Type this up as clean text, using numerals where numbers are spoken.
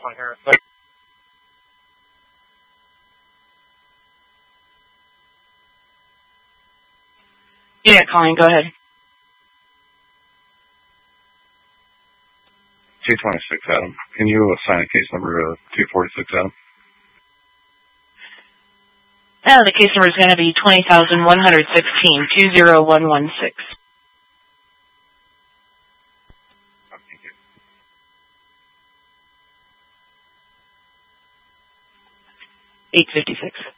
one here. Yeah, calling. Go ahead. 226, Adam. Can you assign a case number 246, Adam? The case number is going to be 20,116, 20116. Thank you. 856.